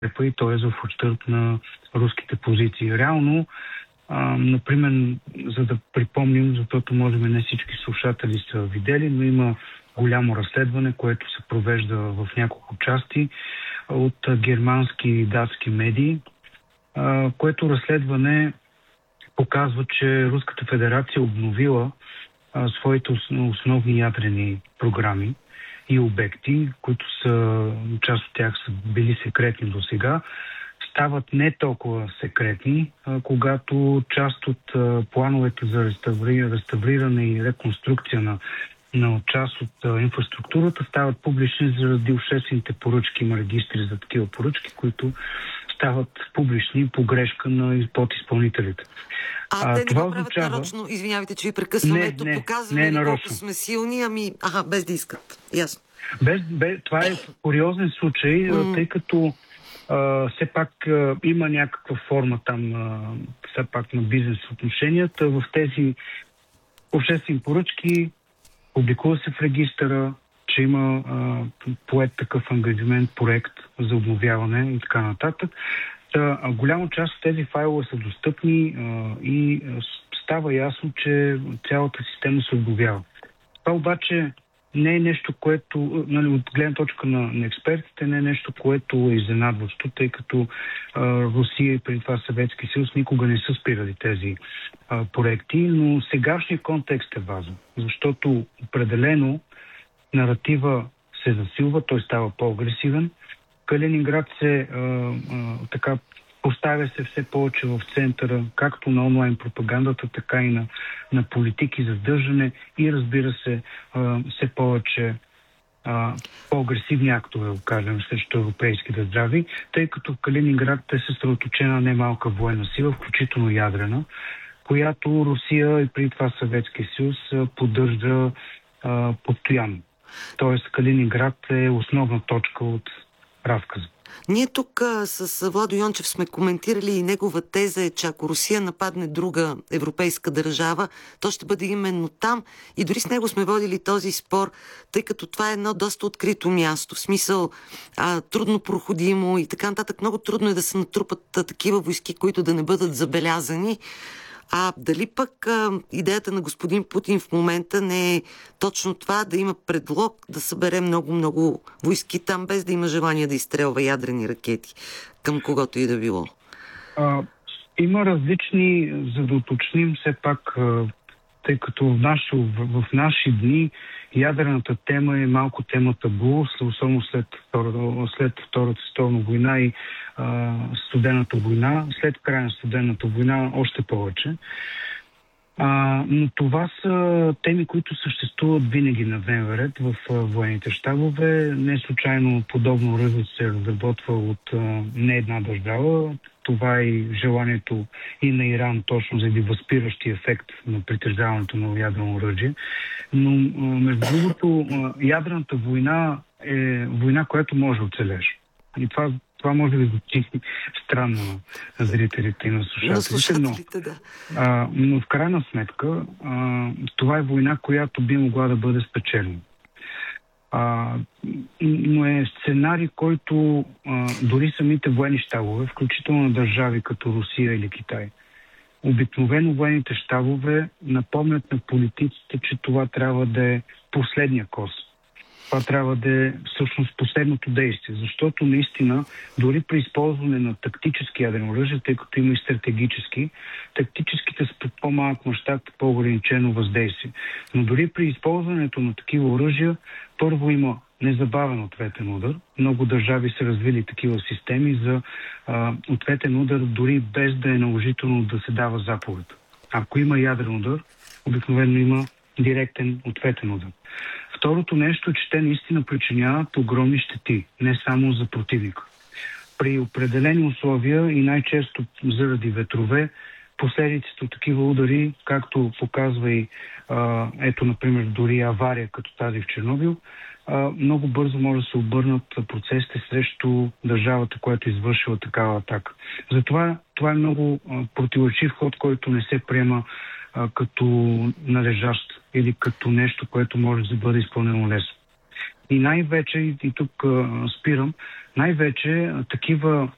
и т.е. в ущърб на руските позиции. Реално, например, за да припомним, защото може би не всички слушатели са видели, но има голямо разследване, което се провежда в няколко части от германски и датски медии, което разследване показва, че Руската федерация обновила своите основни ядрени програми и обекти, които са, част от тях са били секретни до сега, стават не толкова секретни, когато част от плановете за реставриране и реконструкция на част от инфраструктурата стават публични заради обществените поръчки. Има регистри за такива поръчки, които стават публични по грешка на подизпълнителите. Те не го правят нарочно, извинявайте, че ви прекъсвам. Ето, показваме ли колко сме силни, без да искат. Ясно. Това е куриозен случай, тъй като все пак има някаква форма там все пак на бизнес отношенията. В тези обществени поръчки публикува се в регистъра, че има поет такъв ангажимент, проект за обновяване и така нататък. Голяма част от тези файлове са достъпни и става ясно, че цялата система се обновява. Това обаче не е нещо, което, от гледна точка на експертите, не е нещо, което е изненадващо, тъй като Русия и преди това Съветски съюз никога не са спирали тези проекти, но сегашният контекст е важен, защото определено наратива се засилва, той става по-агресивен. Калининград се поставя се все повече в центъра, както на онлайн пропагандата, така и на политики за сдържане и, разбира се, все повече по-агресивни актове, да кажем, срещу европейски държави, тъй като в Калининград е съсредоточена немалка военна сила, включително ядрена, която Русия и преди това Съветския съюз поддържа постоянно. Тоест Калининград е основна точка от разказа. Ние тук с Владо Йончев сме коментирали и негова теза е, че ако Русия нападне друга европейска държава, то ще бъде именно там. И дори с него сме водили този спор, тъй като това е едно доста открито място. В смисъл трудно проходимо и така нататък. Много трудно е да се натрупат такива войски, които да не бъдат забелязани. Дали пък идеята на господин Путин в момента не е точно това, да има предлог да събере много войски там, без да има желание да изстрелва ядрени ракети към когото и да било? Има различни, за да уточним все пак, тъй като в наши дни ядрената тема е малко тема табу, особено след Втората световна война и Студената война. След края на Студената война още повече. Но това са теми, които съществуват винаги на дневен ред в военните щабове. Не случайно подобно оръжие се разработва от не една държава. Това е и желанието и на Иран точно заради възпиращи ефект на притежаването на ядрено оръжие. Но между другото, ядрената война е война, която може да оцелеш. И това може да звучи странно на зрителите и на слушателите, но в крайна сметка това е война, която би могла да бъде спечелена. Но е сценарий, който дори самите военни щабове, включително на държави като Русия или Китай, обикновено военните щабове напомнят на политиците, че това трябва да е последния кос. Това трябва да е всъщност последното действие, защото наистина дори при използване на тактически ядрено оръжие, тъй като има и стратегически, тактическите с по-малък мащаб, по-ограничено въздействие. Но дори при използването на такива оръжия, първо има незабавен ответен удар. Много държави са развили такива системи за ответен удар, дори без да е наложително да се дава заповед. Ако има ядрен удар, обикновено има директен ответен удар. Второто нещо е, че те наистина причиняват огромни щети, не само за противника. При определени условия и най-често заради ветрове, последиците от такива удари, както показва и например, дори авария като тази в Чернобил, много бързо може да се обърнат процесите срещу държавата, която е извършила такава атака. Затова това е много противоречив ход, който не се приема като належащ или като нещо, което може да бъде изпълнено лесно. И най-вече, и тук спирам, най-вече такива